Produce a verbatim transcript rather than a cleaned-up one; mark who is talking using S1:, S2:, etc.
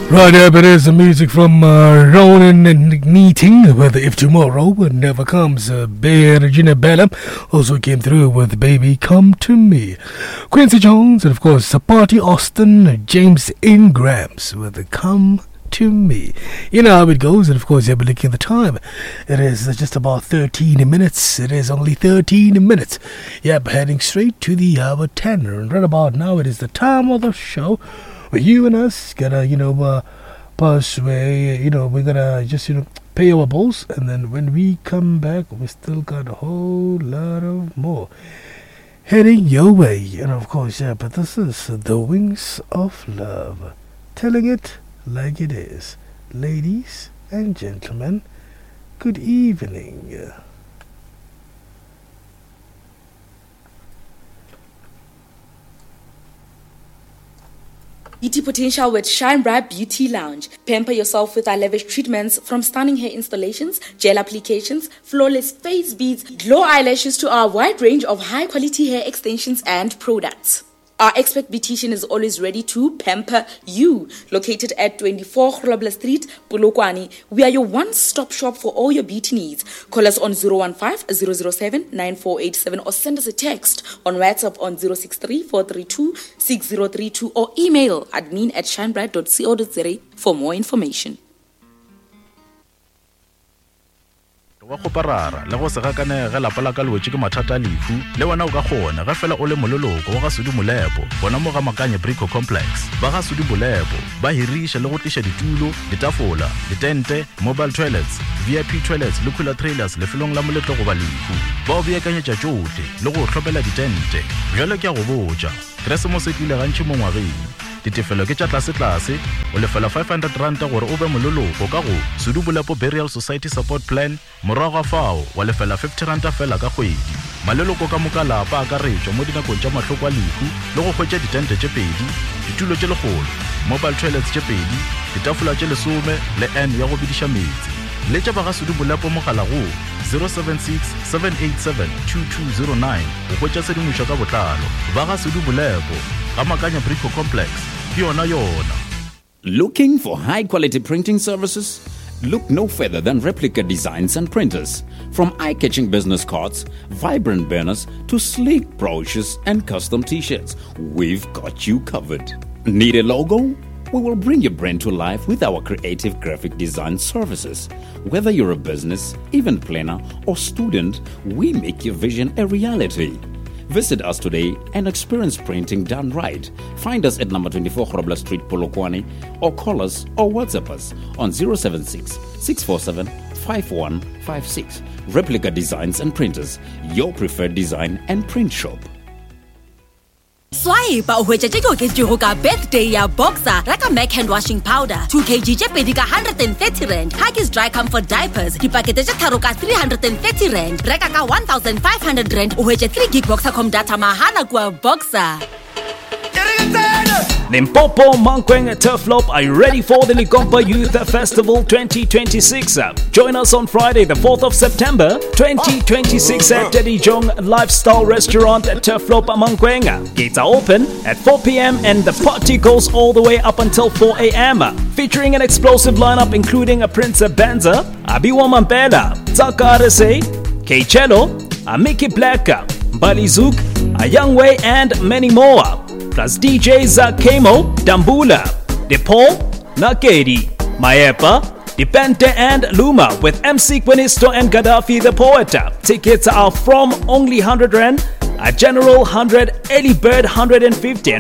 S1: Right up, it is the music from uh, Ronan and Meeting with If Tomorrow Never Comes. Uh, Bear Regina Bella also came through with Baby Come To Me. Quincy Jones and of course Sapati Austin, James Ingrams with the Come To Me. You know how it goes, and of course you'll be looking at the time. It is just about thirteen minutes. It is only thirteen minutes. Yep, heading straight to the hour ten. And right about now it is the time of the show. You and us gonna, you know, uh, pass away, you know, we're gonna just, you know, pay our bills, and then when we come back, we still got a whole lot of more heading your way. And of course, yeah, but this is The Wings of Love, telling it like it is. Ladies and gentlemen, good evening.
S2: Beauty potential with Shine Bright Beauty Lounge. Pamper yourself with our lavish treatments, from stunning hair installations, gel applications, flawless face beads, glow eyelashes to our wide range of high quality hair extensions and products. Our expert beautician is always ready to pamper you. Located at twenty-four Grobler Street, Polokwane, we are your one-stop shop for all your beauty needs. Call us on zero one five, zero zero seven, nine four eight seven or send us a text on WhatsApp on zero six three, four three two, six zero three two or email admin at shinebright dot co dot za for more information.
S3: Wa go parara le go se gakane ge lapa la ka lwetse ke mathata a lefu le wena o ka gona ge fela o le mololoko wa ga Sudi Molepo bona mo ga Makanye Brico Complex ba ga Sudi Molepo ba hirisha le go tlisha ditulo ditafola ditente mobile toilets V I P toilets le cooler trailers le felong la moletlo go ba lefu ba o beakanyetša tšohle le go hlopela ditente bjale ke a go botša Christmas e tlile gantši mo ngwageng ditefelo ke tša tlase tlase o lefela five hundred rand gore o be mololoko ka go Sudi Molepo Burial Society Support Plan morago fao wa lefela fifty rand fela ka kgwedi maleloko ka moka lapa a ka retšwa mo dinakong tša mahloko a lefu le go hwetša ditente tše pedi ditulo tše legolo mobile toilets tše pedi ditafola tše lesome le n ya go bediša metsi le tša ba ga Sudi Molepo mogala go zero seven six, seven eight seven, two two zero nine go hwetša sedimošo ka botlalo ba ga Sudi Molepo ga Makanye Brico Complex ke yona yona.
S4: Looking for high-quality printing services? Look no further than Replica Designs and Printers. From eye-catching business cards, vibrant banners, to sleek brochures and custom t-shirts, we've got you covered. Need a logo? We will bring your brand to life with our creative graphic design services. Whether you're a business, event planner, or student, we make your vision a reality. Visit us today and experience printing done right. Find us at number twenty-four Grobler Street, Polokwane, or call us or WhatsApp us on zero seven six, six four seven, five one five six. Replica Designs and Printers, your preferred design and print shop.
S5: Swipe o hwetša tše ke oketšego ka birthday ya Boxer reka Mac hand washing powder two kilograms tše pedi ka one hundred thirty rand, Huggies dry comfort diapers dipakete tše tharo ka three hundred thirty rand, reka ka one thousand five hundred rand o hwetše three gig Boxercom data mahana kua Boxer.
S6: Limpopo, Mankweng, Turflop are you ready for the Likompa Youth Festival twenty twenty-six? Join us on Friday, the fourth of September, twenty twenty-six at Daddy Jong Lifestyle Restaurant at Turflop, Mankweng. Gates are open at four p.m. and the party goes all the way up until four a.m. Featuring an explosive lineup including a Prince Benza, Abiwa Mampela, Zaka R S A, K Cello, a Mickey Black, Bali Zook, a Young Way and many more. Plus D Js Kemo, Dambula, DePaul, Nakedi, Maepa, Dipente and Luma with M C Quinisto and Gaddafi the Poet. Tickets are from only one hundred rand, a general one hundred, early bird one hundred fifty.